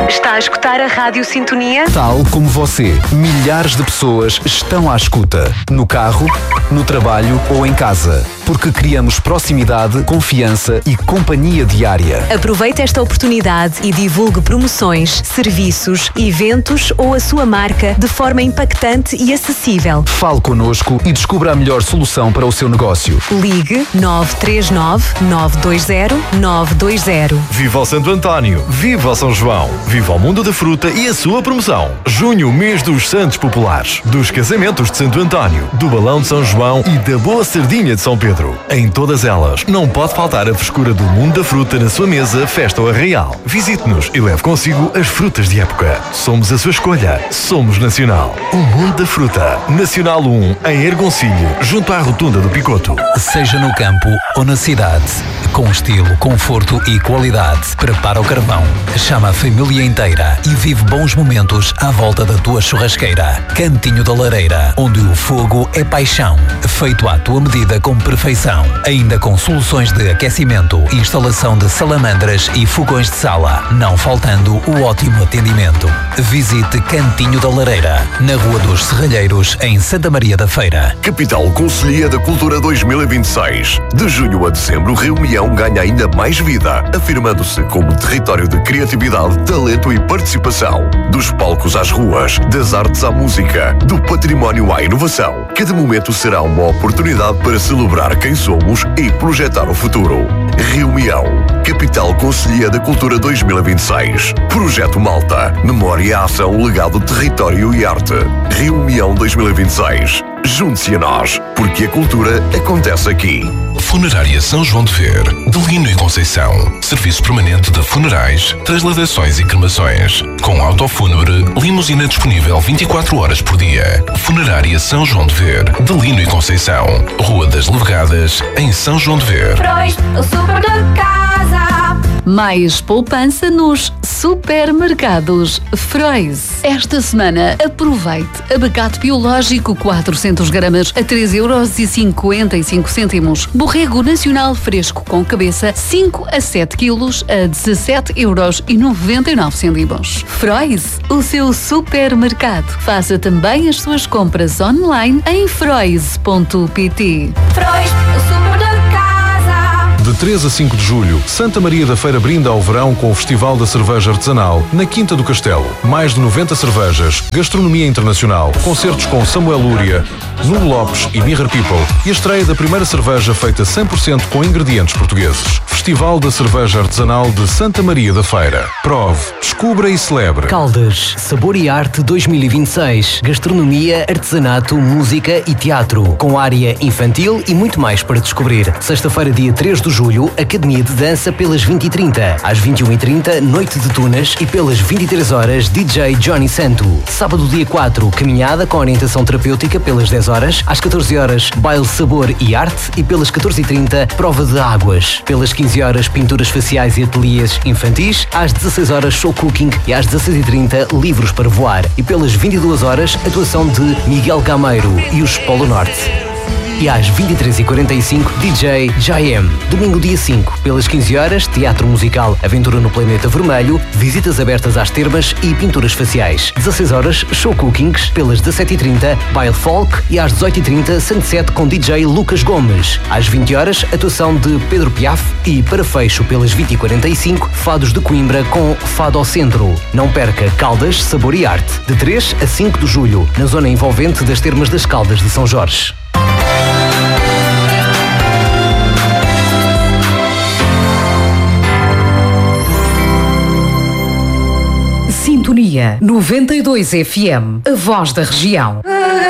Está a escutar a Rádio Sintonia? Tal como você, milhares de pessoas estão à escuta. No carro, no trabalho ou em casa. Porque criamos proximidade, confiança e companhia diária. Aproveite esta oportunidade e divulgue promoções, serviços, eventos ou a sua marca de forma impactante e acessível. Fale connosco e descubra a melhor solução para o seu negócio. Ligue 939-920-920. Viva o Santo António, viva o São João, viva o mundo da fruta e a sua promoção. Junho, mês dos Santos Populares, dos casamentos de Santo António, do balão de São João e da boa sardinha de São Pedro. Em todas elas, não pode faltar a frescura do mundo da fruta na sua mesa, festa ou arraial. Visite-nos e leve consigo as frutas de época. Somos a sua escolha. Somos Nacional. O mundo da fruta. Nacional 1, em Ergoncilho, junto à Rotunda do Picoto. Seja no campo ou na cidade, com estilo, conforto e qualidade, prepara o carvão, chama a família inteira e vive bons momentos à volta da tua churrasqueira. Cantinho da Lareira, onde o fogo é paixão, feito à tua medida com perfeição. Ainda com soluções de aquecimento, instalação de salamandras e fogões de sala, não faltando o ótimo atendimento. Visite Cantinho da Lareira, na Rua dos Serralheiros, em Santa Maria da Feira. Capital Concelhia da Cultura 2026. De junho a dezembro, Rio Mião ganha ainda mais vida, afirmando-se como território de criatividade, talento e participação. Dos palcos às ruas, das artes à música, do património à inovação. Cada momento será uma oportunidade para celebrar quem somos e projetar o futuro. Rio Mião, Capital Concelhia da Cultura 2026. Projeto Malta, Memória, Ação, Legado, Território e Arte. Rio Mião 2026. Junte-se a nós, porque a cultura acontece aqui. Funerária São João de Ver, de Lino e Conceição. Serviço permanente de funerais, transladações e cremações. Com autofúnebre, limusina disponível 24 horas por dia. Funerária São João de Ver, de Lino e Conceição. Rua das Levegadas, em São João de Ver. Frois, o super de casa. Mais poupança nos supermercados Frois. Esta semana, aproveite abacate biológico 400 gramas a 3,55 €. Borrego nacional fresco com cabeça 5 a 7 quilos a 17,99 €. Frois, o seu supermercado. Faça também as suas compras online em frois.pt. Frois, o super de casa. De 3 a 5 de julho, Santa Maria da Feira brinda ao verão com o Festival da Cerveja Artesanal, na Quinta do Castelo. Mais de 90 cervejas, gastronomia internacional, concertos com Samuel Lúria, Nuno Lopes e Mirror People e a estreia da primeira cerveja feita 100% com ingredientes portugueses. Festival da Cerveja Artesanal de Santa Maria da Feira. Prove, descubra e celebre. Caldas, Sabor e Arte 2026. Gastronomia, artesanato, música e teatro. Com área infantil e muito mais para descobrir. Sexta-feira, dia 3 de julho, Academia de Dança pelas 20h30. Às 21h30, Noite de Tunas e pelas 23 horas, DJ Johnny Santo. Sábado, dia 4, Caminhada com orientação terapêutica pelas 10 horas. Às 14 horas, Baile, Sabor e Arte e pelas 14h30, Prova de Águas. Pelas 15 horas, Pinturas Faciais e Ateliês Infantis. Às 16 horas, Show Cooking e às 16h30, Livros para Voar. E pelas 22 horas, atuação de Miguel Gameiro e os Polo Norte. E às 23h45, DJ JM. Domingo, dia 5, pelas 15 horas, Teatro Musical Aventura no Planeta Vermelho, visitas abertas às termas e pinturas faciais. 16 horas, Show Cookings, pelas 17h30, Baile Folk e às 18h30, Sunset com DJ Lucas Gomes. Às 20 horas, atuação de Pedro Piaf e, para fecho, pelas 20h45, Fados de Coimbra com Fado ao Centro. Não perca Caldas, Sabor e Arte, de 3 a 5 de julho, na zona envolvente das Termas das Caldas de São Jorge. Sintonia 92 FM, a voz da região.